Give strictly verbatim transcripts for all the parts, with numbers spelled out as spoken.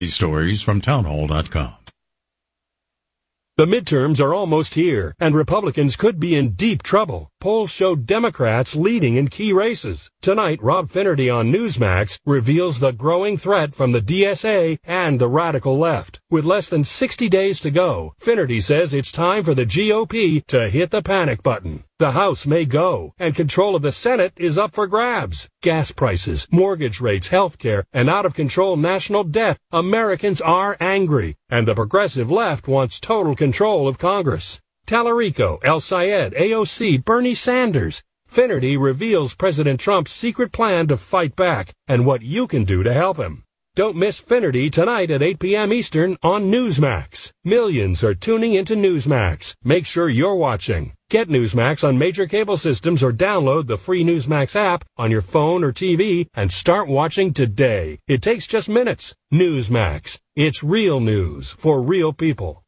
These stories from townhall dot com. The midterms are almost here, and Republicans could be in deep trouble. Polls show Democrats leading in key races. Tonight, Rob Finnerty on Newsmax reveals the growing threat from the D S A and the radical left. With less than sixty days to go, Finnerty says it's time for the G O P to hit the panic button. The House may go, and control of the Senate is up for grabs. Gas prices, mortgage rates, health care, and out-of-control national debt. Americans are angry, and the progressive left wants total control of Congress. Tallarico, El Sayed, A O C, Bernie Sanders. Finnerty reveals President Trump's secret plan to fight back and what you can do to help him. Don't miss Finnerty tonight at eight p.m. Eastern on Newsmax. Millions are tuning into Newsmax. Make sure you're watching. Get Newsmax on major cable systems or download the free Newsmax app on your phone or T V and start watching today. It takes just minutes. Newsmax. It's real news for real people.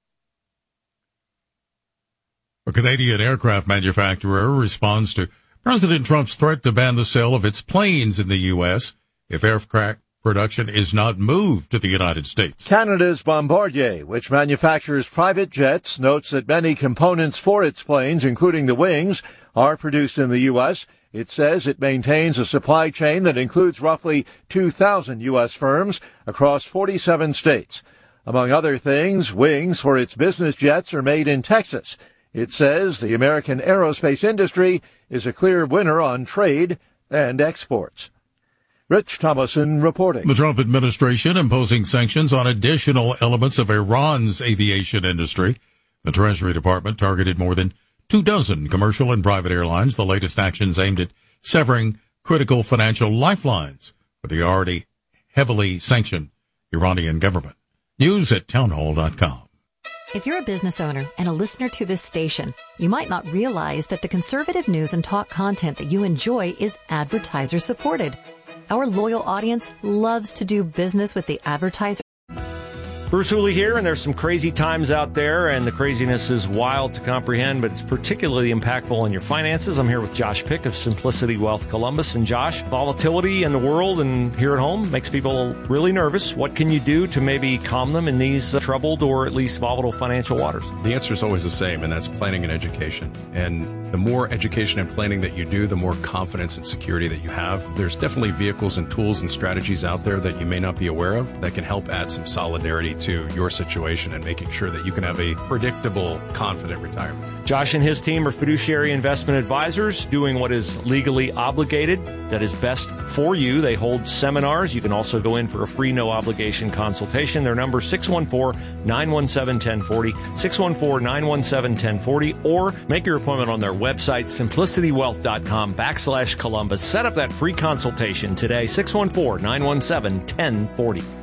A Canadian aircraft manufacturer responds to President Trump's threat to ban the sale of its planes in the U S if aircraft production is not moved to the United States. Canada's Bombardier, which manufactures private jets, notes that many components for its planes, including the wings, are produced in the U S. It says it maintains a supply chain that includes roughly two thousand U S firms across forty-seven states. Among other things, wings for its business jets are made in Texas. It says the American aerospace industry is a clear winner on trade and exports. Rich Thomason reporting. The Trump administration imposing sanctions on additional elements of Iran's aviation industry. The Treasury Department targeted more than two dozen commercial and private airlines. The latest actions aimed at severing critical financial lifelines for the already heavily sanctioned Iranian government. News at townhall dot com. If you're a business owner and a listener to this station, you might not realize that the conservative news and talk content that you enjoy is advertiser supported. Our loyal audience loves to do business with the advertiser. Bruce Hooley here, and there's some crazy times out there, and the craziness is wild to comprehend, but it's particularly impactful on your finances. I'm here with Josh Pick of Simplicity Wealth Columbus. And Josh, volatility in the world and here at home makes people really nervous. What can you do to maybe calm them in these uh, troubled or at least volatile financial waters? The answer is always the same, and that's planning and education. And the more education and planning that you do, the more confidence and security that you have. There's definitely vehicles and tools and strategies out there that you may not be aware of that can help add some solidarity to your situation and making sure that you can have a predictable, confident retirement. Josh and his team are fiduciary investment advisors doing what is legally obligated, that is best for you. They hold seminars. You can also go in for a free, no-obligation consultation. Their number is six one four, nine one seven, one zero four zero, six one four, nine one seven, one zero four zero, or make your appointment on their website, simplicitywealth.com backslash Columbus. Set up that free consultation today, six one four, nine one seven, one zero four zero.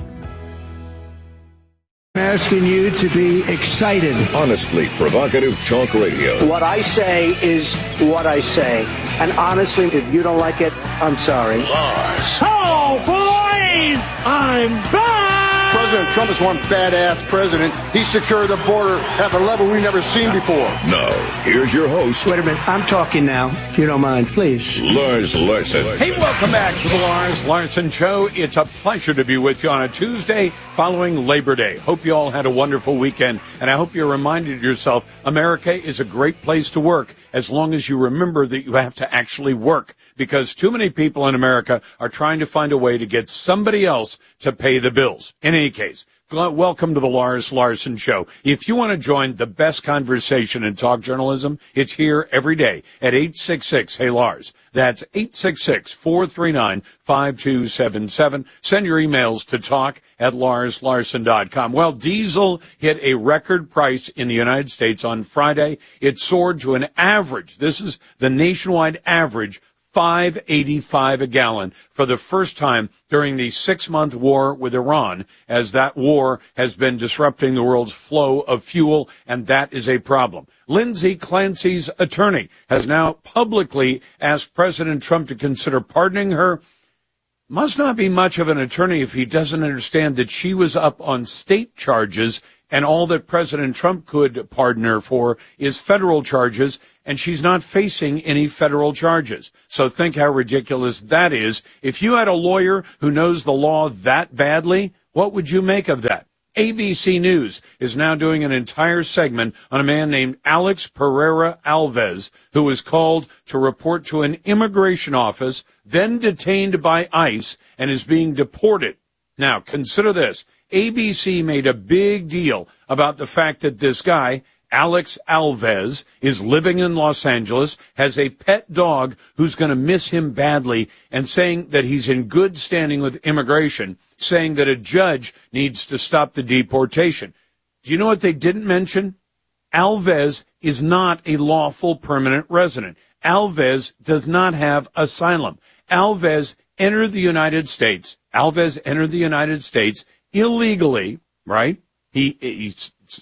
I'm asking you to be excited. Honestly provocative talk radio. What I say is what I say. And honestly, if you don't like it, I'm sorry. Lars. Oh, boys! I'm back! President Trump is one badass president. He secured the border at a level we've never seen before. Now, here's your host. Wait a minute. I'm talking now, if you don't mind, please. Lars Larson. Hey, welcome back to the Lars Larson Show. It's a pleasure to be with you on a Tuesday following Labor Day. Hope you all had a wonderful weekend, and I hope you reminded yourself America is a great place to work as long as you remember that you have to actually work, because too many people in America are trying to find a way to get somebody else to pay the bills. In any case, welcome to the Lars Larson Show. If you want to join the best conversation in talk journalism, it's here every day at eight six six, hey Lars. That's eight six six, four three nine, five two seven seven. Send your emails to talk at lars larson dot com. Well, diesel hit a record price in the United States on Friday. It soared to an average. This is the nationwide average, five eighty-five a gallon for the first time during the six-month war with Iran, as that war has been disrupting the world's flow of fuel, and that is a problem. Lindsay Clancy's attorney has now publicly asked President Trump to consider pardoning her. Must not be much of an attorney if he doesn't understand that she was up on state charges, and all that President Trump could pardon her for is federal charges, and she's not facing any federal charges. So think how ridiculous that is. If you had a lawyer who knows the law that badly, What would you make of that? A B C News is now doing an entire segment on a man named Alex Pereira Alves, who was called to report to an immigration office, then detained by ICE, and is being deported. Now, consider this. A B C made a big deal about the fact that this guy, Alex Alves, is living in Los Angeles, has a pet dog who's going to miss him badly, and saying that he's in good standing with immigration, saying that a judge needs to stop the deportation. Do you know what they didn't mention? Alves is not a lawful permanent resident. Alves does not have asylum. Alves entered the United States. Alves entered the United States illegally, right? He, he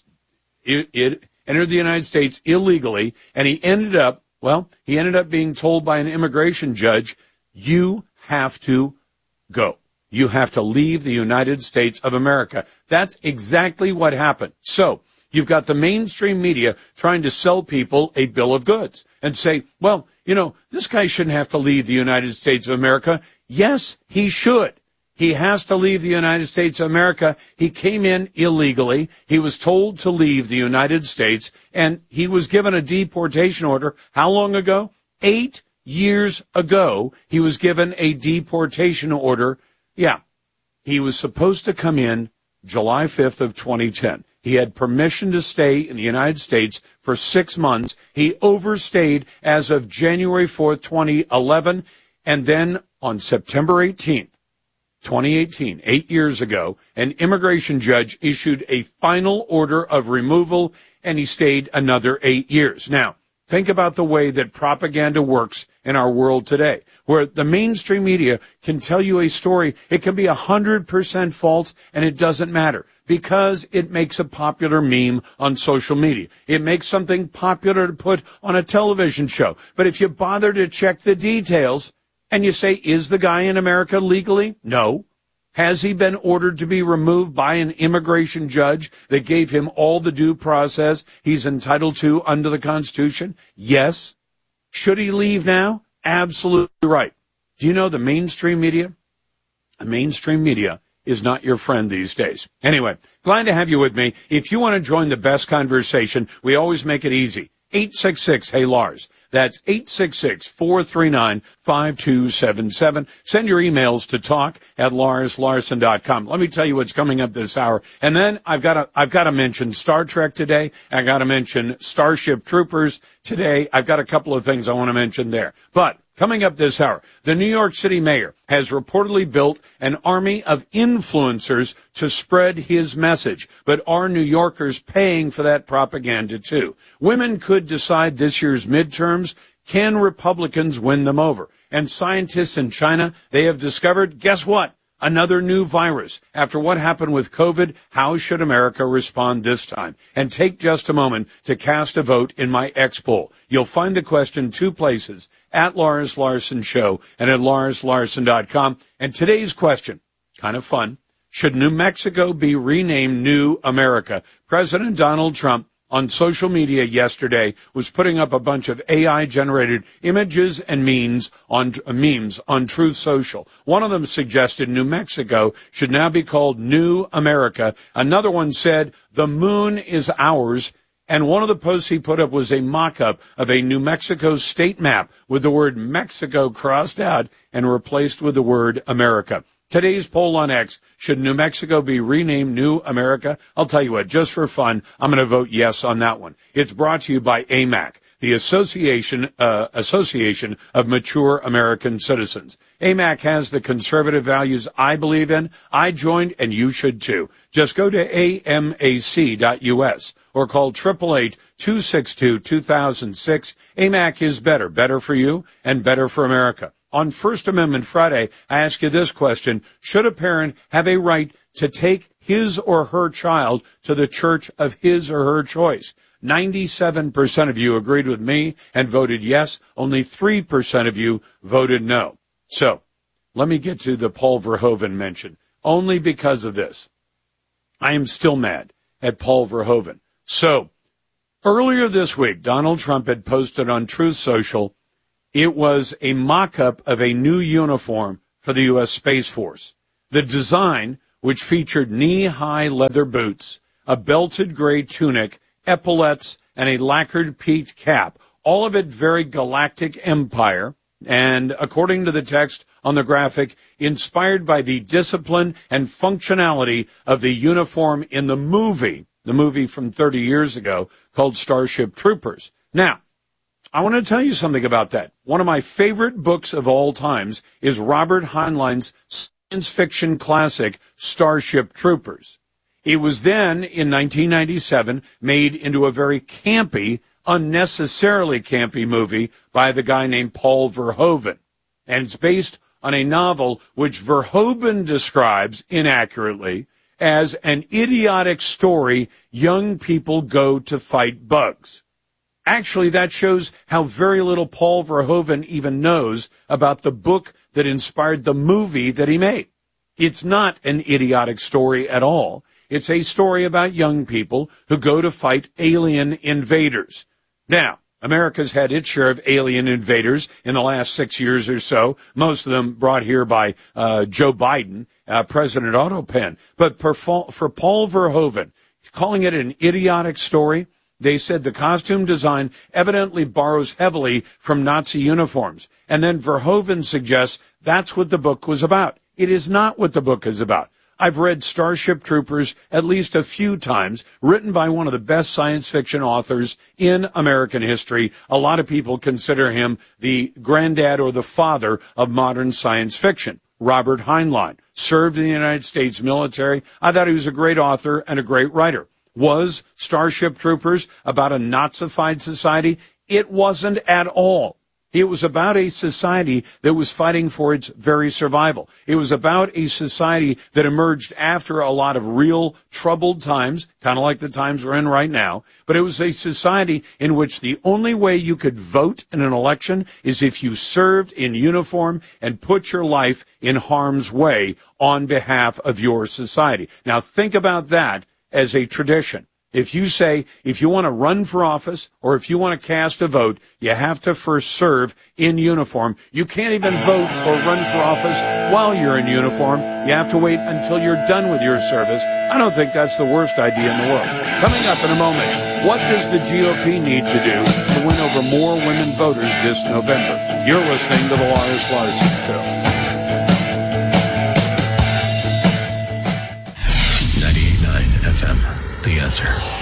it, it entered the United States illegally, and he ended up, well, he ended up being told by an immigration judge, you have to go. You have to leave the United States of America. That's exactly what happened. So you've got the mainstream media trying to sell people a bill of goods and say, well, you know, this guy shouldn't have to leave the United States of America. Yes, he should. He has to leave the United States of America. He came in illegally. He was told to leave the United States, and he was given a deportation order. How long ago? Eight years ago, he was given a deportation order. Yeah, he was supposed to come in July fifth of twenty ten. He had permission to stay in the United States for six months. He overstayed as of January fourth, twenty eleven, and then on September eighteenth, twenty eighteen, eight years ago, an immigration judge issued a final order of removal, and he stayed another eight years. Now, think about the way that propaganda works in our world today, where the mainstream media can tell you a story. It can be one hundred percent false, and it doesn't matter because it makes a popular meme on social media. It makes something popular to put on a television show. But if you bother to check the details and you say, is the guy in America legally? No. Has he been ordered to be removed by an immigration judge that gave him all the due process he's entitled to under the Constitution? Yes. Should he leave now? Absolutely right. Do you know the mainstream media? The mainstream media is not your friend these days. Anyway, glad to have you with me. If you want to join the best conversation, we always make it easy. eight six six, hey Lars. That's eight six six, four three nine, five two seven seven. Send your emails to talk at lars larson dot com. Let me tell you what's coming up this hour. And then I've got to, I've got to mention Star Trek today. I got to mention Starship Troopers today. I've got a couple of things I want to mention there. But coming up this hour, the New York City mayor has reportedly built an army of influencers to spread his message. But are New Yorkers paying for that propaganda too? Women could decide this year's midterms. Can Republicans win them over? And scientists in China, they have discovered, guess what? Another new virus. After what happened with COVID, how should America respond this time? And take just a moment to cast a vote in my X poll. You'll find the question two places, at Lars Larson Show and at lars larson dot com. And today's question, kind of fun, should New Mexico be renamed New America? President Donald Trump on social media yesterday was putting up a bunch of A I-generated images and memes on uh, memes on Truth Social. One of them suggested New Mexico should now be called New America. Another one said, the moon is ours. And one of the posts he put up was a mock-up of a New Mexico state map with the word Mexico crossed out and replaced with the word America. Today's poll on X, should New Mexico be renamed New America? I'll tell you what, just for fun, I'm going to vote yes on that one. It's brought to you by A M A C, the Association uh, Association of Mature American Citizens. A M A C has the conservative values I believe in. I joined, and you should too. Just go to A M A C dot U S or call eight eight eight, two six two, two thousand six. A M A C is better, better for you and better for America. On First Amendment Friday, I ask you this question. Should a parent have a right to take his or her child to the church of his or her choice? ninety-seven percent of you agreed with me and voted yes. Only three percent of you voted no. So, let me get to the Paul Verhoeven mention. Only because of this. I am still mad at Paul Verhoeven. So, earlier this week, Donald Trump had posted on Truth Social, it was a mock-up of a new uniform for the U S Space Force. The design which featured knee-high leather boots, a belted gray tunic, epaulets, and a lacquered peaked cap, all of it very galactic empire, and according to the text on the graphic, inspired by the discipline and functionality of the uniform in the movie, the movie from thirty years ago called Starship Troopers. Now, I want to tell you something about that. One of my favorite books of all times is Robert Heinlein's science fiction classic, Starship Troopers. It was then, in nineteen ninety-seven, made into a very campy, unnecessarily campy movie by the guy named Paul Verhoeven. And it's based on a novel which Verhoeven describes inaccurately as an idiotic story young people go to fight bugs. Actually, that shows how very little Paul Verhoeven even knows about the book that inspired the movie that he made. It's not an idiotic story at all. It's a story about young people who go to fight alien invaders. Now, America's had its share of alien invaders in the last six years or so, most of them brought here by uh, Joe Biden, uh, President Otto Penn. But for, for Paul Verhoeven, calling it an idiotic story, they said the costume design evidently borrows heavily from Nazi uniforms. And then Verhoeven suggests that's what the book was about. It is not what the book is about. I've read Starship Troopers at least a few times, written by one of the best science fiction authors in American history. A lot of people consider him the granddad or the father of modern science fiction. Robert Heinlein served in the United States military. I thought he was a great author and a great writer. Was Starship Troopers about a Nazified society? It wasn't at all. It was about a society that was fighting for its very survival. It was about a society that emerged after a lot of real troubled times, kind of like the times we're in right now. But it was a society in which the only way you could vote in an election is if you served in uniform and put your life in harm's way on behalf of your society. Now think about that as a tradition. If you say, if you want to run for office or if you want to cast a vote, you have to first serve in uniform. You can't even vote or run for office while you're in uniform. You have to wait until you're done with your service. I don't think that's the worst idea in the world. Coming up in a moment, what does the G O P need to do to win over more women voters this November? You're listening to the Lars Larson Show. ninety-eight point nine F M. The Answer.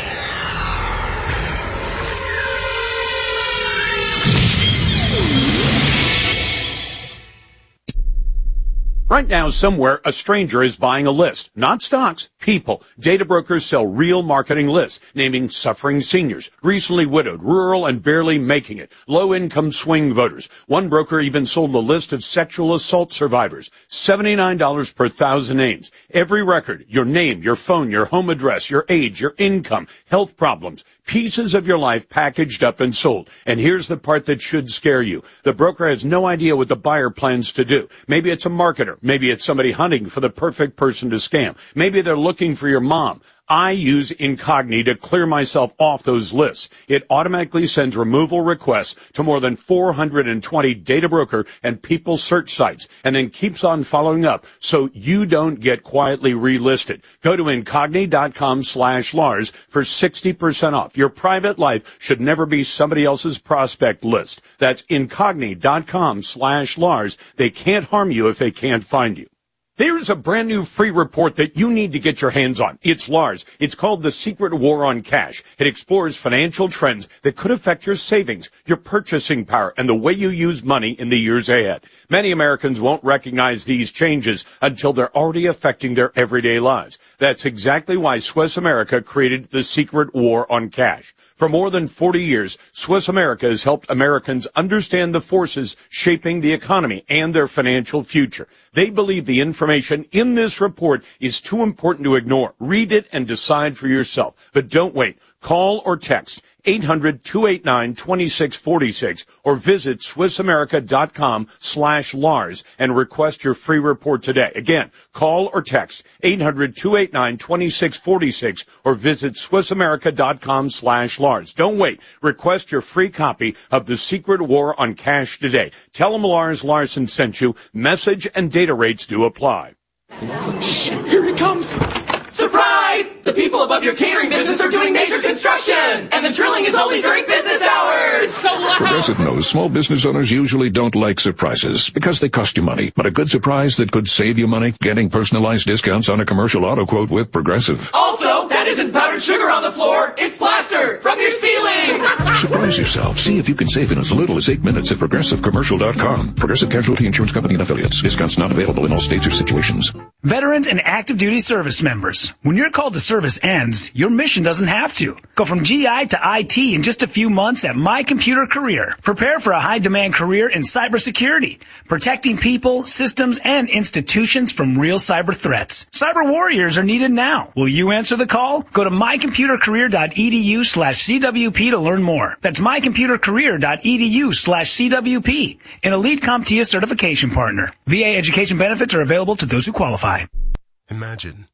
Right now, somewhere, a stranger is buying a list. Not stocks, people. Data brokers sell real marketing lists, naming suffering seniors, recently widowed, rural and barely making it, low-income swing voters. One broker even sold a list of sexual assault survivors. seventy-nine dollars per thousand names. Every record, your name, your phone, your home address, your age, your income, health problems, pieces of your life packaged up and sold. And here's the part that should scare you. The broker has no idea what the buyer plans to do. Maybe it's a marketer. Maybe it's somebody hunting for the perfect person to scam. Maybe they're looking for your mom. I use Incogni to clear myself off those lists. It automatically sends removal requests to more than four hundred twenty data broker and people search sites and then keeps on following up so you don't get quietly relisted. Go to Incogni.com slash Lars for sixty percent off. Your private life should never be somebody else's prospect list. That's Incogni.com slash Lars. They can't harm you if they can't find you. There's a brand new free report that you need to get your hands on. It's Lars. It's called The Secret War on Cash. It explores financial trends that could affect your savings, your purchasing power, and the way you use money in the years ahead. Many Americans won't recognize these changes until they're already affecting their everyday lives. That's exactly why Swiss America created The Secret War on Cash. For more than forty years, Swiss America has helped Americans understand the forces shaping the economy and their financial future. They believe the information in this report is too important to ignore. Read it and decide for yourself. But don't wait. Call or text eight hundred, two eight nine, two six four six or visit SwissAmerica.com slash Lars and request your free report today. Again, call or text eight hundred, two eight nine, two six four six or visit SwissAmerica.com slash Lars. Don't wait. Request your free copy of The Secret War on Cash today. Tell them Lars Larson sent you. Message and data rates do apply. Shit, here he comes. people above your catering business are doing major construction, and the drilling is only during business hours. It's so loud. Progressive knows small business owners usually don't like surprises because they cost you money. But a good surprise that could save you money? Getting personalized discounts on a commercial auto quote with Progressive. Also, that isn't powdered sugar on the floor. It's plaster from your ceiling. Surprise yourself. See if you can save in as little as eight minutes at progressive commercial dot com. Progressive Casualty Insurance Company and affiliates. Discounts not available in all states or situations. Veterans and active duty service members. When your call to service ends, your mission doesn't have to. Go from G I to I T in just a few months at My Computer Career. Prepare for a high-demand career in cybersecurity, protecting people, systems, and institutions from real cyber threats. Cyber warriors are needed now. Will you answer the call? Go to my computer career dot e d u slash C W P to learn more. That's my computer career dot e d u slash C W P, an elite CompTIA certification partner. V A education benefits are available to those who qualify. Imagine.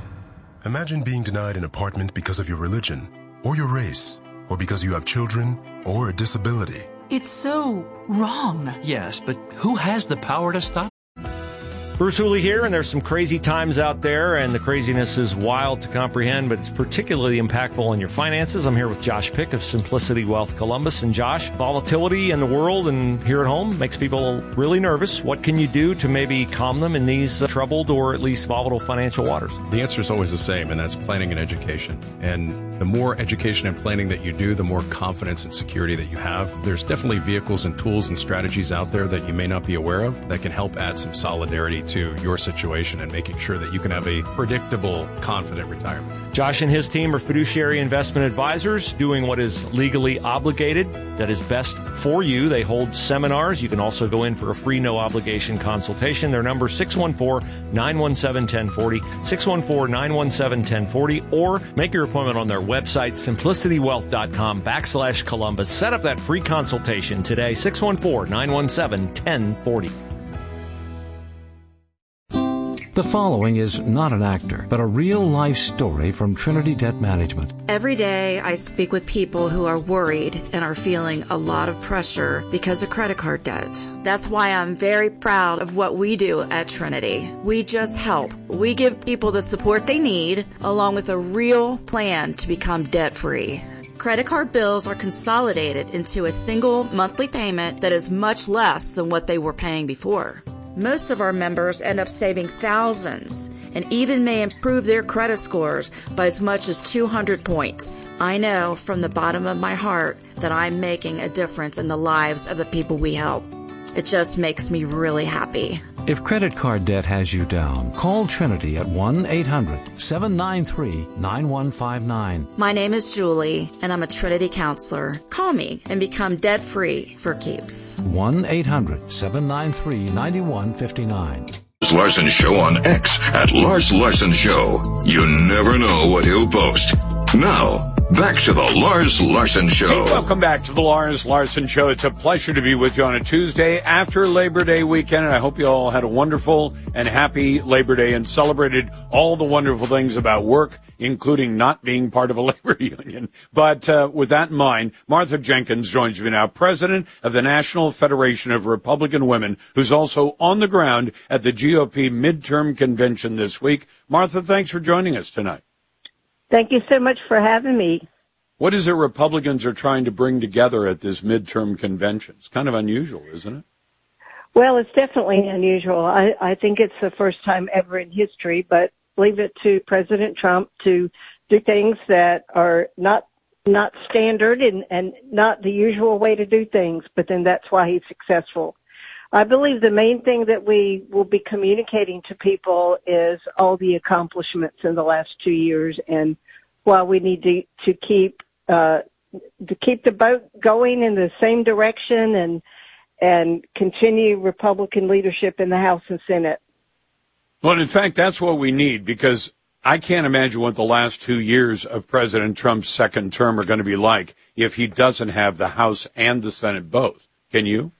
Imagine being denied an apartment because of your religion, or your race, or because you have children, or a disability. It's so wrong. Yes, but who has the power to stop? Bruce Hooley here, and there's some crazy times out there, and the craziness is wild to comprehend, but it's particularly impactful on your finances. I'm here with Josh Pick of Simplicity Wealth Columbus. And Josh, volatility in the world and here at home makes people really nervous. What can you do to maybe calm them in these uh, troubled or at least volatile financial waters? The answer is always the same, and that's planning and education. And the more education and planning that you do, the more confidence and security that you have. There's definitely vehicles and tools and strategies out there that you may not be aware of that can help add some solidarity to your situation and making sure that you can have a predictable, confident retirement. Josh and his team are fiduciary investment advisors doing what is legally obligated, that is best for you. They hold seminars. You can also go in for a free no-obligation consultation. Their number is six one four, nine one seven, one zero four zero, six one four, nine one seven, one zero four zero, or make your appointment on their website, simplicitywealth.com backslash Columbus. Set up that free consultation today, six one four, nine one seven, one zero four zero. The following is not an actor, but a real-life story from Trinity Debt Management. Every day I speak with people who are worried and are feeling a lot of pressure because of credit card debt. That's why I'm very proud of what we do at Trinity. We just help. We give people the support they need, along with a real plan to become debt-free. Credit card bills are consolidated into a single monthly payment that is much less than what they were paying before. Most of our members end up saving thousands and even may improve their credit scores by as much as two hundred points. I know from the bottom of my heart that I'm making a difference in the lives of the people we help. It just makes me really happy. If credit card debt has you down, call Trinity at one eight hundred, seven nine three, nine one five nine. My name is Julie, and I'm a Trinity counselor. Call me and become debt-free for keeps. one eight hundred, seven nine three, nine one five nine. Lars Larson Show on X at Lars Larson Show. You never know what he'll post. Now, back to the Lars Larson Show. Hey, welcome back to the Lars Larson Show. It's a pleasure to be with you on a Tuesday after Labor Day weekend, and I hope you all had a wonderful and happy Labor Day and celebrated all the wonderful things about work, including not being part of a labor union. But uh, with that in mind, Martha Jenkins joins me now, president of the National Federation of Republican Women, who's also on the ground at the G O P midterm convention this week. Martha, thanks for joining us tonight. Thank you so much for having me. What is it Republicans are trying to bring together at this midterm convention? It's kind of unusual, isn't it? Well, it's definitely unusual. I, I think it's the first time ever in history, but leave it to President Trump to do things that are not not standard and, and not the usual way to do things, but then that's why he's successful. I believe the main thing that we will be communicating to people is all the accomplishments in the last two years, and while we need to, to keep uh, to keep the boat going in the same direction and and continue Republican leadership in the House and Senate. Well, in fact, that's what we need, because I can't imagine what the last two years of President Trump's second term are going to be like if he doesn't have the House and the Senate both. Can you?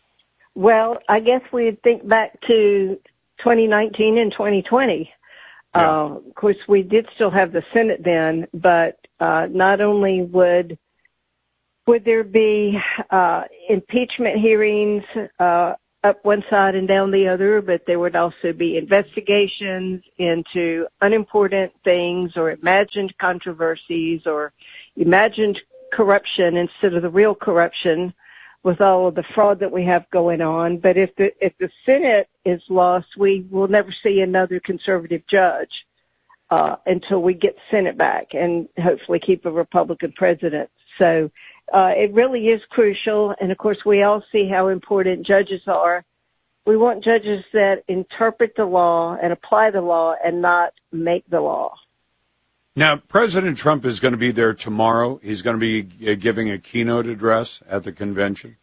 Well, I guess we'd think back to twenty nineteen and twenty twenty. Yeah. Uh, of course, we did still have the Senate then, but uh, not only would would there be uh, impeachment hearings uh, up one side and down the other, but there would also be investigations into unimportant things or imagined controversies or imagined corruption instead of the real corruption with all of the fraud that we have going on. But if the, if the Senate is lost, we will never see another conservative judge uh, until we get the Senate back and hopefully keep a Republican president. So uh, it really is crucial. And, of course, we all see how important judges are. We want judges that interpret the law and apply the law and not make the law. Now, President Trump is going to be there tomorrow. He's going to be giving a keynote address at the convention.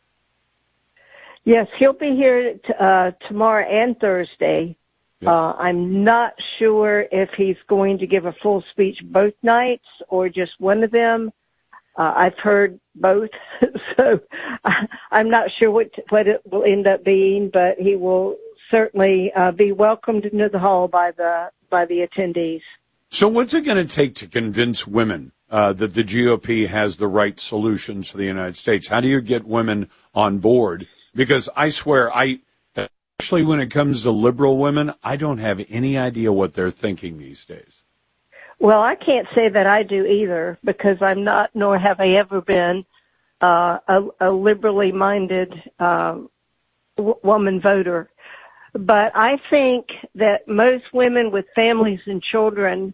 Yes, he'll be here t- uh, tomorrow and Thursday. Yep. Uh, I'm not sure if he's going to give a full speech both nights or just one of them. Uh, I've heard both, so I'm not sure what what it will end up being, but he will certainly uh, be welcomed into the hall by the by the attendees. So what's it going to take to convince women uh, that the G O P has the right solutions for the United States? How do you get women on board? Because I swear, I especially when it comes to liberal women, I don't have any idea what they're thinking these days. Well, I can't say that I do either, because I'm not, nor have I ever been, uh, a, a liberally minded uh, w- woman voter. But I think that most women with families and children,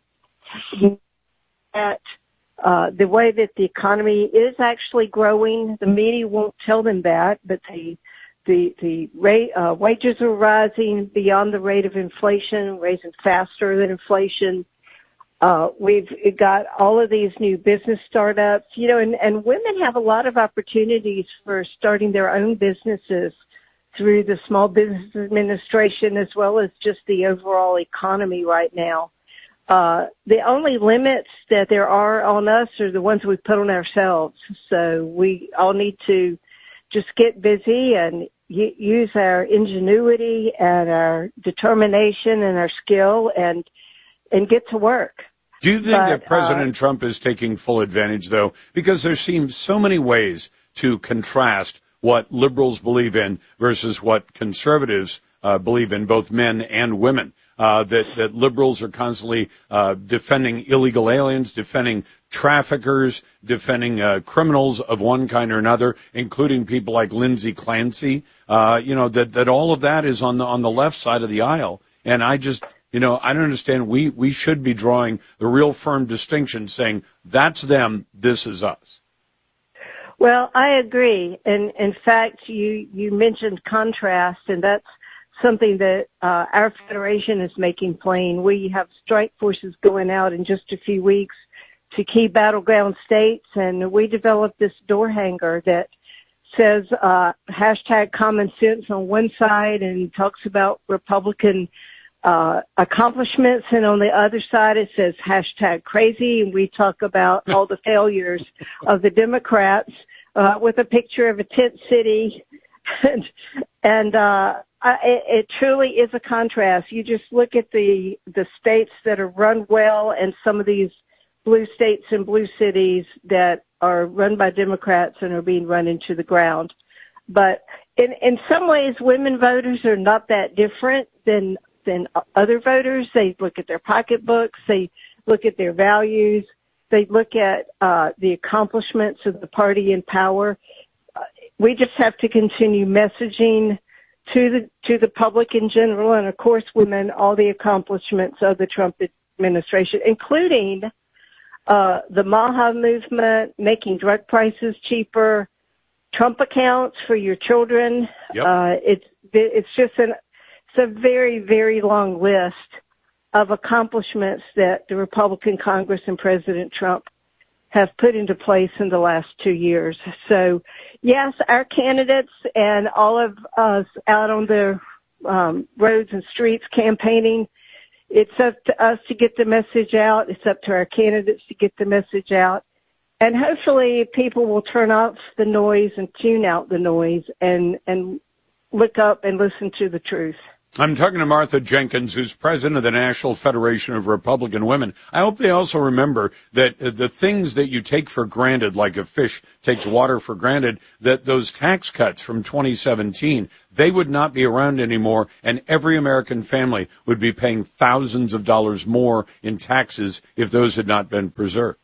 that uh, the way that the economy is actually growing, the media won't tell them that, but the the the rate uh, wages are rising beyond the rate of inflation, rising faster than inflation. Uh, we've got all of these new business startups, you know, and, and women have a lot of opportunities for starting their own businesses through the Small Business Administration as well as just the overall economy right now. Uh, the only limits that there are on us are the ones we put on ourselves. So we all need to just get busy and y- use our ingenuity and our determination and our skill and and get to work. Do you think but, that President uh, Trump is taking full advantage, though? Because there seems so many ways to contrast what liberals believe in versus what conservatives uh, believe in, both men and women. Uh, that, that liberals are constantly uh, defending illegal aliens, defending traffickers, defending uh, criminals of one kind or another, including people like Lindsey Clancy. Uh, you know, that, that all of that is on the on the left side of the aisle. And I just, you know, I don't understand. We, we should be drawing the real firm distinction, saying that's them, this is us. Well, I agree. And in fact, you, you mentioned contrast, and that's something that uh, our federation is making plain. We have strike forces going out in just a few weeks to key battleground states, and we developed this door hanger that says uh, hashtag common sense on one side and talks about Republican uh, accomplishments, and on the other side it says hashtag crazy, and we talk about all the failures of the Democrats uh, with a picture of a tent city. and, and uh, I, it truly is a contrast. You just look at the the states that are run well and some of these blue states and blue cities that are run by Democrats and are being run into the ground. But in in some ways, women voters are not that different than than other voters. They look at their pocketbooks. They look at their values. They look at uh, the accomplishments of the party in power. Uh, we just have to continue messaging to the to the public in general, and of course, women, all the accomplishments of the Trump administration, including uh, the MAHA movement, making drug prices cheaper, Trump accounts for your children. Yep. Uh, it's it's just an it's a very very long list of accomplishments that the Republican Congress and President Trump have put into place in the last two years. So, yes, our candidates and all of us out on the um, roads and streets campaigning, it's up to us to get the message out. It's up to our candidates to get the message out. And hopefully people will turn off the noise and tune out the noise and, and look up and listen to the truth. I'm talking to Martha Jenkins, who's president of the National Federation of Republican Women. I hope they also remember that the things that you take for granted, like a fish takes water for granted, that those tax cuts from twenty seventeen, they would not be around anymore, and every American family would be paying thousands of dollars more in taxes if those had not been preserved.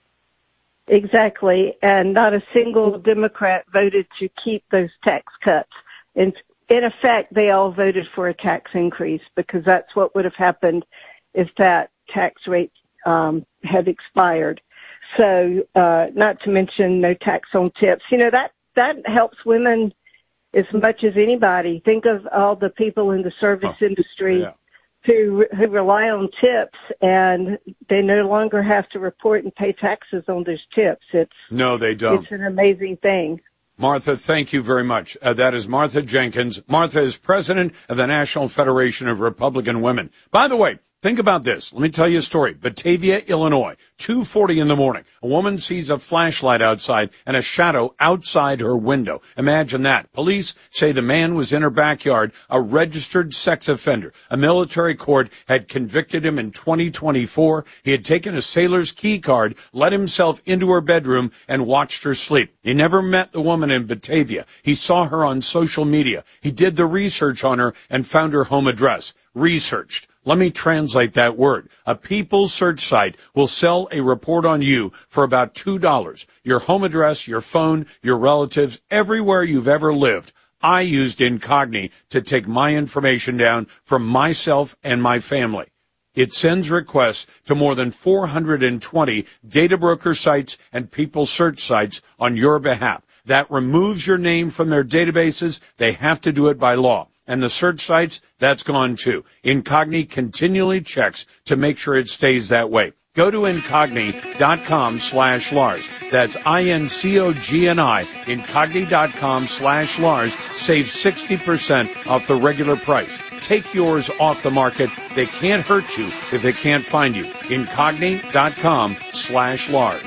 Exactly, and not a single Democrat voted to keep those tax cuts. In, in effect, they all voted for a tax increase because that's what would have happened if that tax rate um, had expired. So, uh, not to mention no tax on tips. You know, that, that helps women as much as anybody. Think of all the people in the service oh, industry yeah. who who rely on tips, and they no longer have to report and pay taxes on those tips. It's no, they don't. It's an amazing thing. Martha, thank you very much. Uh, that is Martha Jenkins. Martha is president of the National Federation of Republican Women. By the way, think about this. Let me tell you a story. Batavia, Illinois, two forty in the morning. A woman sees a flashlight outside and a shadow outside her window. Imagine that. Police say the man was in her backyard, a registered sex offender. A military court had convicted him in twenty twenty-four. He had taken a sailor's key card, let himself into her bedroom, and watched her sleep. He never met the woman in Batavia. He saw her on social media. He did the research on her and found her home address. Researched. Let me translate that word. A People's search site will sell a report on you for about two dollars. Your home address, your phone, your relatives, everywhere you've ever lived. I used Incogni to take my information down from myself and my family. It sends requests to more than four hundred twenty data broker sites and People's search sites on your behalf. That removes your name from their databases. They have to do it by law. And the search sites, that's gone too. Incogni continually checks to make sure it stays that way. Go to Incogni.com slash Lars. That's I-N-C-O-G-N-I, Incogni.com slash Lars. Save sixty percent off the regular price. Take yours off the market. They can't hurt you if they can't find you. Incogni.com slash Lars.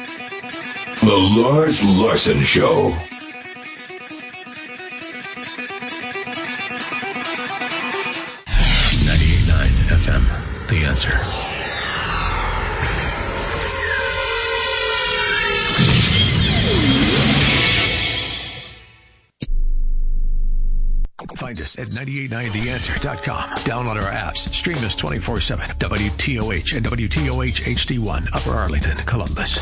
The Lars Larson Show. ninety-eight point nine F M, The Answer. Find us at nine eight nine the answer dot com. Download our apps. Stream us twenty-four seven. W T O H and W T O H H D one, Upper Arlington, Columbus.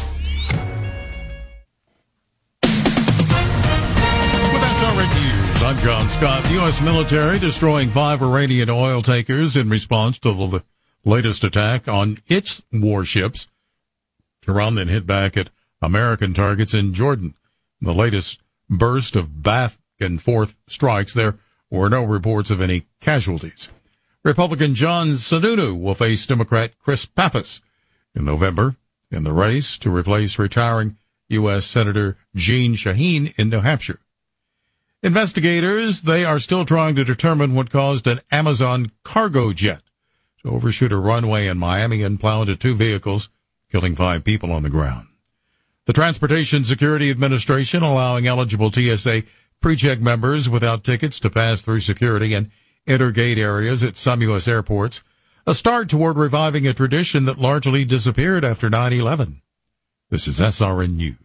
News. I'm John Scott. The U S military destroying five Iranian oil tankers in response to the latest attack on its warships. Tehran then hit back at American targets in Jordan. The latest burst of back and forth strikes. There were no reports of any casualties. Republican John Sununu will face Democrat Chris Pappas in November in the race to replace retiring U S Senator Jeanne Shaheen in New Hampshire. Investigators, they are still trying to determine what caused an Amazon cargo jet to overshoot a runway in Miami and plow into two vehicles, killing five people on the ground. The Transportation Security Administration allowing eligible T S A pre-check members without tickets to pass through security and enter gate areas at some U S airports, a start toward reviving a tradition that largely disappeared after nine eleven. This is S R N News.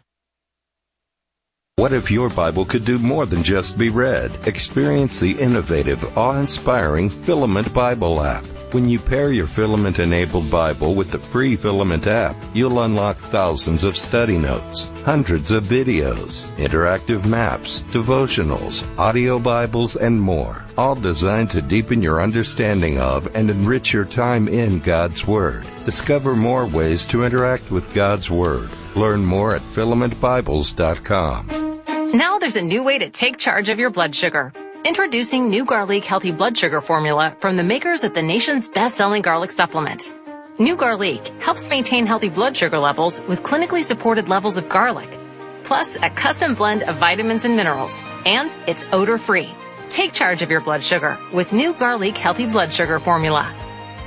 What if your Bible could do more than just be read? Experience the innovative, awe-inspiring Filament Bible app. When you pair your Filament-enabled Bible with the free Filament app, you'll unlock thousands of study notes, hundreds of videos, interactive maps, devotionals, audio Bibles, and more, all designed to deepen your understanding of and enrich your time in God's Word. Discover more ways to interact with God's Word. Learn more at filament bibles dot com. Now there's a new way to take charge of your blood sugar. Introducing new Garlic Healthy Blood Sugar Formula from the makers of the nation's best-selling garlic supplement. New Garlic helps maintain healthy blood sugar levels with clinically supported levels of garlic, plus a custom blend of vitamins and minerals, and it's odor-free. Take charge of your blood sugar with new Garlic Healthy Blood Sugar Formula.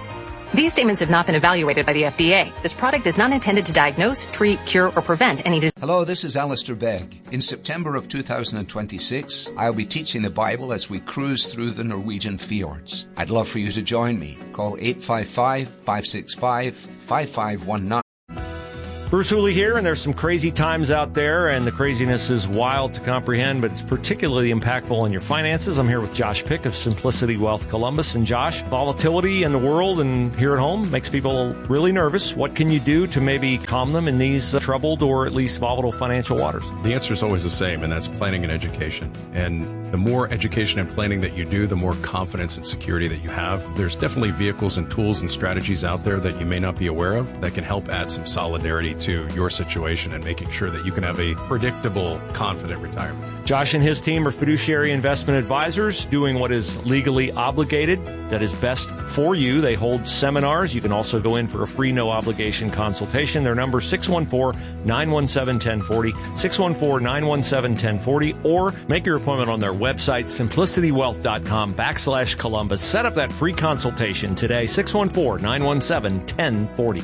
These statements have not been evaluated by the F D A. This product is not intended to diagnose, treat, cure, or prevent any disease. Hello, this is Alistair Begg. In September of two thousand twenty-six, I'll be teaching the Bible as we cruise through the Norwegian fjords. I'd love for you to join me. Call eight five five, five six five, five five one nine. Bruce Hooley here, and there's some crazy times out there, and the craziness is wild to comprehend, but it's particularly impactful on your finances. I'm here with Josh Pick of Simplicity Wealth Columbus. And Josh, volatility in the world and here at home makes people really nervous. What can you do to maybe calm them in these uh, troubled or at least volatile financial waters? The answer is always the same, and that's planning and education. And the more education and planning that you do, the more confidence and security that you have. There's definitely vehicles and tools and strategies out there that you may not be aware of that can help add some solidarity to your situation and making sure that you can have a predictable, confident retirement. Josh and his team are fiduciary investment advisors doing what is legally obligated, that is best for you. They hold seminars. You can also go in for a free, no obligation consultation. Their number six one four, nine one seven, one oh four oh, six one four, nine one seven, one oh four oh, or make your appointment on their website, simplicitywealth.com backslash Columbus. Set up that free consultation today, six one four, nine one seven, one oh four oh.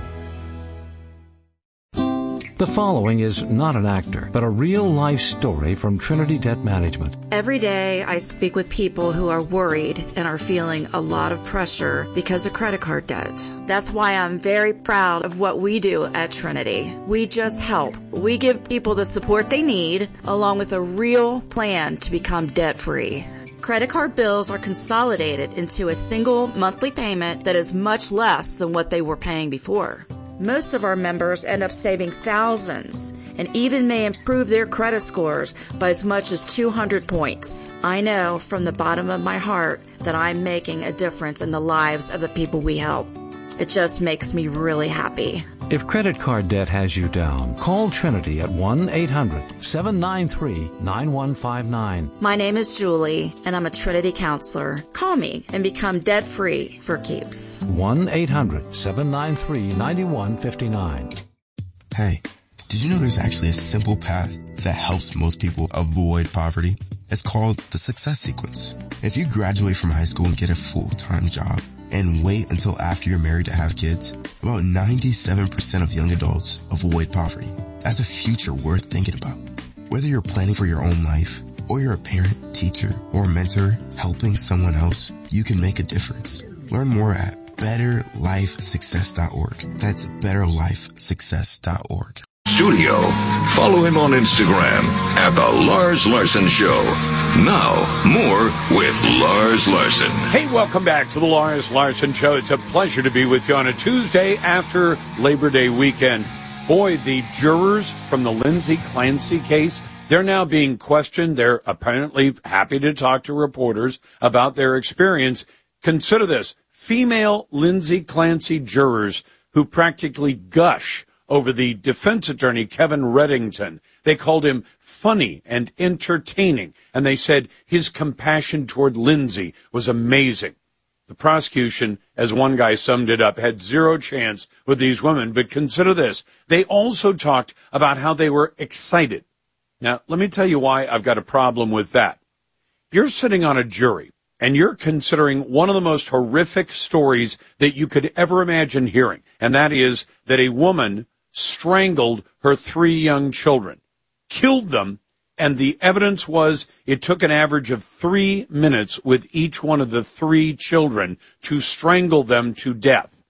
The following is not an actor, but a real-life story from Trinity Debt Management. Every day I speak with people who are worried and are feeling a lot of pressure because of credit card debt. That's why I'm very proud of what we do at Trinity. We just help. We give people the support they need, along with a real plan to become debt-free. Credit card bills are consolidated into a single monthly payment that is much less than what they were paying before. Most of our members end up saving thousands and even may improve their credit scores by as much as two hundred points. I know from the bottom of my heart that I'm making a difference in the lives of the people we help. It just makes me really happy. If credit card debt has you down, call Trinity at one eight hundred, seven nine three, nine one five nine. My name is Julie, and I'm a Trinity counselor. Call me and become debt-free for keeps. one eight hundred, seven nine three, nine one five nine. Hey, did you know there's actually a simple path that helps most people avoid poverty? It's called the Success Sequence. If you graduate from high school and get a full-time job, and wait until after you're married to have kids, about ninety-seven percent of young adults avoid poverty. That's a future worth thinking about. Whether you're planning for your own life, or you're a parent, teacher, or mentor helping someone else, you can make a difference. Learn more at better life success dot org. That's better life success dot org. Studio. Follow him on Instagram at The Lars Larson Show. Now, more with Lars Larson. Hey, welcome back to The Lars Larson Show. It's a pleasure to be with you on a Tuesday after Labor Day weekend. Boy, the jurors from the Lindsay Clancy case, they're now being questioned. They're apparently happy to talk to reporters about their experience. Consider this, female Lindsay Clancy jurors who practically gush over the defense attorney, Kevin Reddington. They called him funny and entertaining, and they said his compassion toward Lindsay was amazing. The prosecution, as one guy summed it up, had zero chance with these women, but consider this. They also talked about how they were excited. Now, let me tell you why I've got a problem with that. You're sitting on a jury, and you're considering one of the most horrific stories that you could ever imagine hearing, and that is that a woman strangled her three young children, killed them, and the evidence was it took an average of three minutes with each one of the three children to strangle them to death.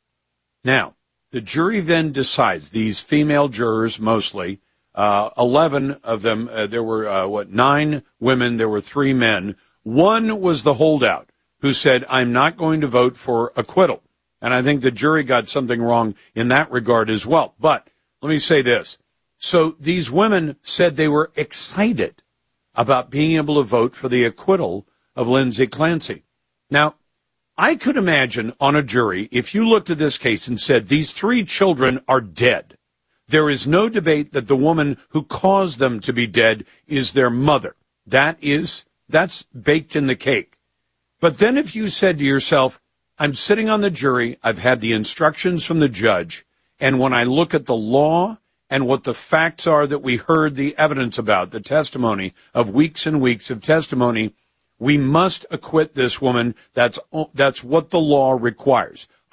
Now, the jury then decides, these female jurors mostly, uh, eleven of them, uh, there were, uh, what, nine women, there were three men. One was the holdout who said, I'm not going to vote for acquittal. And I think the jury got something wrong in that regard as well. But let me say this. So these women said they were excited about being able to vote for the acquittal of Lindsay Clancy. Now, I could imagine on a jury, if you looked at this case and said, these three children are dead, there is no debate that the woman who caused them to be dead is their mother. That is, that's baked in the cake. But then if you said to yourself, I'm sitting on the jury, I've had the instructions from the judge, and when I look at the law and what the facts are that we heard the evidence about, the testimony of weeks and weeks of testimony, we must acquit this woman. That's, that's what the law requires.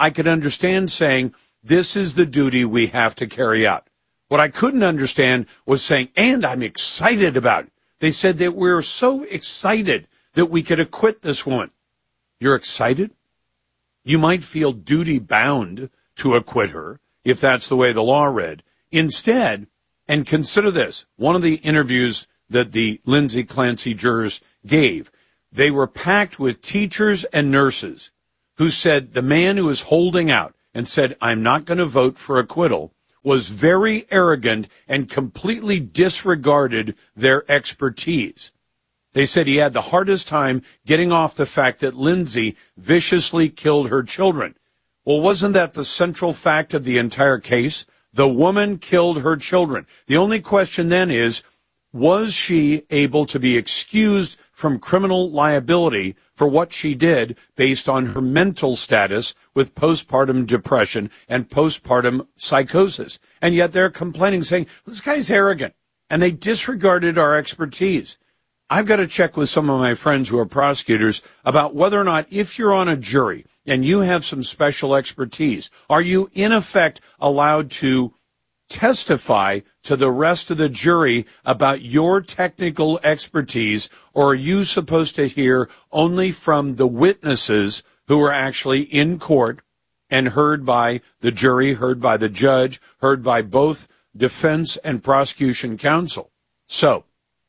I could understand saying, this is the duty we have to carry out. What I couldn't understand was saying, and I'm excited about it. They said that we're so excited that we could acquit this woman. You're excited? You might feel duty-bound to acquit her, if that's the way the law read. Instead, and consider this, one of the interviews that the Lindsay Clancy jurors gave, they were packed with teachers and nurses who said the man who was holding out and said, I'm not going to vote for acquittal, was very arrogant and completely disregarded their expertise. They said he had the hardest time getting off the fact that Lindsay viciously killed her children. Well, wasn't that the central fact of the entire case? The woman killed her children. The only question then is, was she able to be excused from criminal liability for what she did based on her mental status with postpartum depression and postpartum psychosis? And yet they're complaining, saying, this guy's arrogant, and they disregarded our expertise. I've got to check with some of my friends who are prosecutors about whether or not, if you're on a jury and you have some special expertise, are you in effect allowed to testify to the rest of the jury about your technical expertise, or are you supposed to hear only from the witnesses who are actually in court and heard by the jury, heard by the judge, heard by both defense and prosecution counsel? So,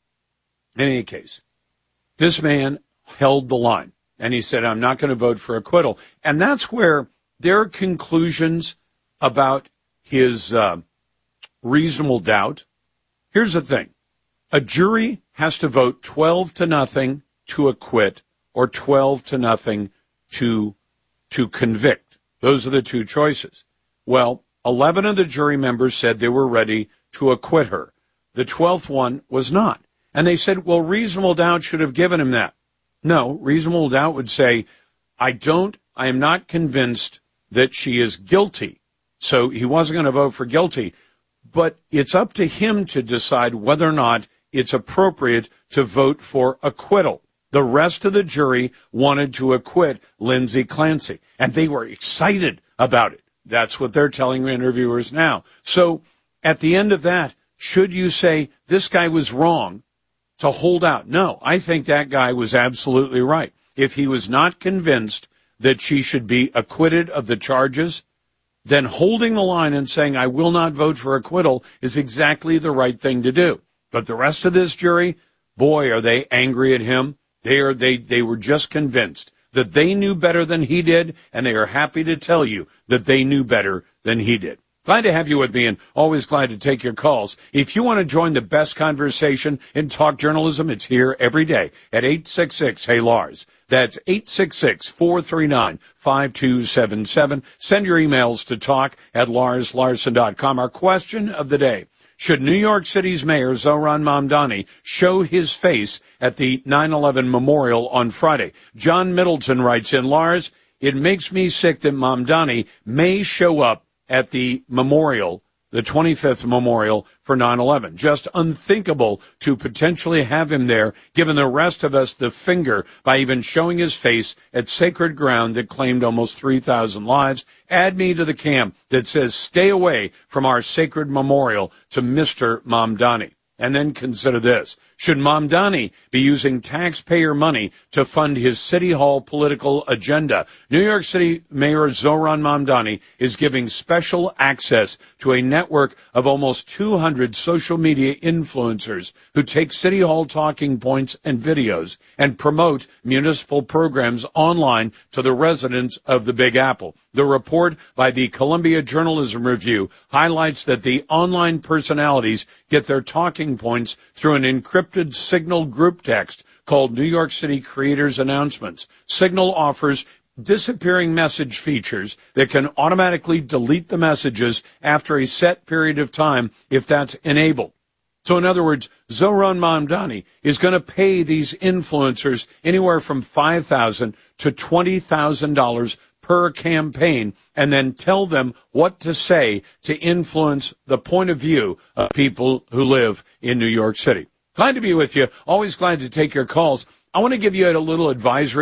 in any case, this man held the line, and he said, I'm not going to vote for acquittal. And that's where their conclusions about his uh, reasonable doubt. Here's the thing. A jury has to vote twelve to nothing to acquit or twelve to nothing to, to convict. Those are the two choices. Well, eleven of the jury members said they were ready to acquit her. The twelfth one was not. And they said, well, reasonable doubt should have given him that. No, reasonable doubt would say, I don't, I am not convinced that she is guilty. So he wasn't going to vote for guilty. But it's up to him to decide whether or not it's appropriate to vote for acquittal. The rest of the jury wanted to acquit Lindsay Clancy, and they were excited about it. That's what they're telling interviewers now. So at the end of that, should you say this guy was wrong to hold out? No, I think that guy was absolutely right. If he was not convinced that she should be acquitted of the charges, then holding the line and saying, I will not vote for acquittal is exactly the right thing to do. But the rest of this jury, boy, are they angry at him. They are, they, they were just convinced that they knew better than he did, and they are happy to tell you that they knew better than he did. Glad to have you with me, and always glad to take your calls. If you want to join the best conversation in talk journalism, it's here every day at eight six six, hey Lars. That's eight six six, four three nine, five two seven seven. Send your emails to talk at lars larson dot com. Our question of the day: should New York City's Mayor Zohran Mamdani show his face at the nine eleven memorial on Friday? John Middleton writes in, Lars, it makes me sick that Mamdani may show up at the memorial, the twenty-fifth memorial for nine eleven. Just unthinkable to potentially have him there, giving the rest of us the finger by even showing his face at sacred ground that claimed almost three thousand lives. Add me to the camp that says stay away from our sacred memorial to Mister Mamdani. And then consider this. Should Mamdani be using taxpayer money to fund his City Hall political agenda? New York City Mayor Zohran Mamdani is giving special access to a network of almost two hundred social media influencers who take City Hall talking points and videos and promote municipal programs online to the residents of the Big Apple. The report by the Columbia Journalism Review highlights that the online personalities get their talking points through an encrypted Signal group text called New York City Creators Announcements. Signal offers disappearing message features that can automatically delete the messages after a set period of time if that's enabled. So in other words, Zohran Mamdani is going to pay these influencers anywhere from five thousand dollars to twenty thousand dollars per campaign, and then tell them what to say to influence the point of view of people who live in New York City. Glad to be with you. Always glad to take your calls. I want to give you a little advisory.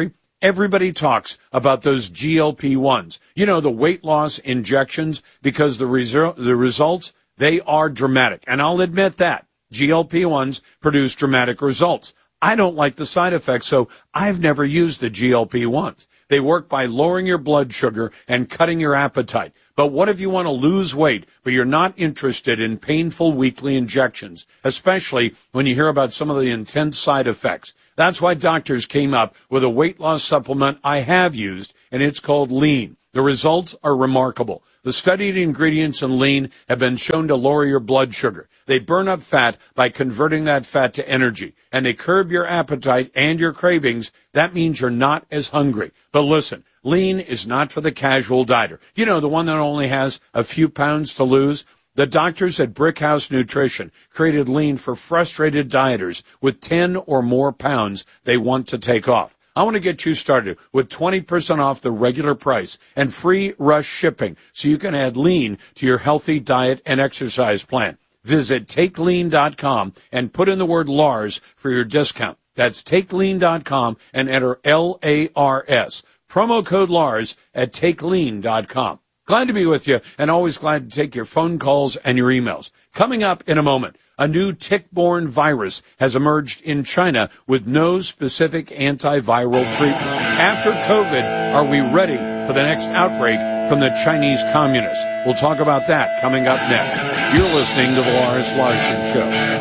Everybody talks about those G L P ones. You know, the weight loss injections, because the, resu- the results, they are dramatic. And I'll admit that. G L P ones produce dramatic results. I don't like the side effects, so I've never used the G L P ones. They work by lowering your blood sugar and cutting your appetite. But what if you want to lose weight, but you're not interested in painful weekly injections, especially when you hear about some of the intense side effects? That's why doctors came up with a weight loss supplement I have used, and it's called Lean. The results are remarkable. The studied ingredients in Lean have been shown to lower your blood sugar. They burn up fat by converting that fat to energy, and they curb your appetite and your cravings. That means you're not as hungry. But listen, Lean is not for the casual dieter. You know, the one that only has a few pounds to lose. The doctors at Brickhouse Nutrition created Lean for frustrated dieters with ten or more pounds they want to take off. I want to get you started with twenty percent off the regular price and free rush shipping so you can add Lean to your healthy diet and exercise plan. Visit take lean dot com and put in the word Lars for your discount. That's take lean dot com and enter L A R S. Promo code Lars at take lean dot com. Glad to be with you, and always glad to take your phone calls and your emails. Coming up in a moment, a new tick-borne virus has emerged in China with no specific antiviral treatment. After COVID, are we ready for the next outbreak from the Chinese communists? We'll talk about that coming up next. You're listening to The Lars Larson Show.